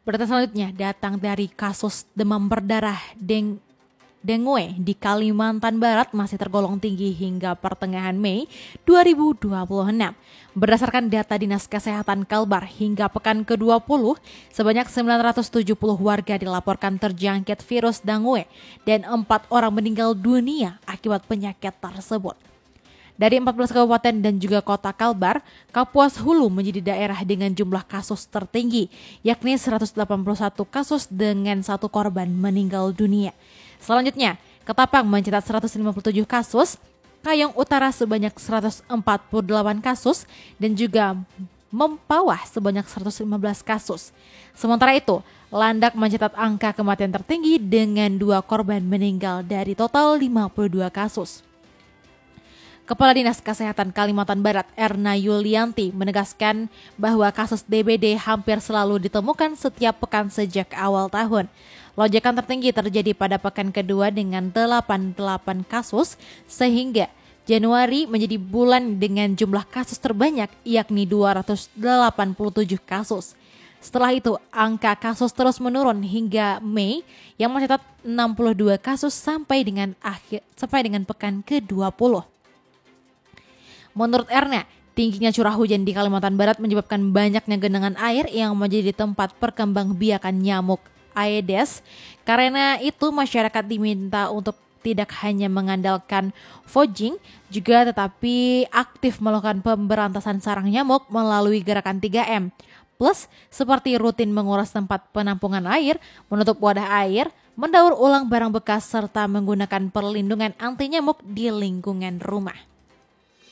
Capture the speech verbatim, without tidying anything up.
Berita selanjutnya datang dari kasus demam berdarah deng dengue di Kalimantan Barat masih tergolong tinggi hingga pertengahan Mei dua ribu dua puluh enam. Berdasarkan data Dinas Kesehatan Kalbar hingga pekan ke dua puluh, sebanyak sembilan ratus tujuh puluh warga dilaporkan terjangkit virus dengue dan empat orang meninggal dunia akibat penyakit tersebut. Dari empat belas kabupaten dan juga kota Kalbar, Kapuas Hulu menjadi daerah dengan jumlah kasus tertinggi, yakni seratus delapan puluh satu kasus dengan satu korban meninggal dunia. Selanjutnya, Ketapang mencatat seratus lima puluh tujuh kasus, Kayong Utara sebanyak seratus empat puluh delapan kasus, dan juga Mempawah sebanyak seratus lima belas kasus. Sementara itu, Landak mencatat angka kematian tertinggi dengan dua korban meninggal dari total lima puluh dua kasus. Kepala Dinas Kesehatan Kalimantan Barat Erna Yulianti menegaskan bahwa kasus D B D hampir selalu ditemukan setiap pekan sejak awal tahun. Lonjakan tertinggi terjadi pada pekan kedua dengan delapan puluh delapan kasus, sehingga Januari menjadi bulan dengan jumlah kasus terbanyak yakni dua ratus delapan puluh tujuh kasus. Setelah itu, angka kasus terus menurun hingga Mei yang mencatat enam puluh dua kasus sampai dengan akhir sampai dengan pekan ke dua puluh. Menurut Erna, tingginya curah hujan di Kalimantan Barat menyebabkan banyaknya genangan air yang menjadi tempat perkembangbiakan nyamuk Aedes. Karena itu masyarakat diminta untuk tidak hanya mengandalkan fogging, juga tetapi aktif melakukan pemberantasan sarang nyamuk melalui gerakan tiga M. Plus, seperti rutin menguras tempat penampungan air, menutup wadah air, mendaur ulang barang bekas, serta menggunakan perlindungan anti nyamuk di lingkungan rumah.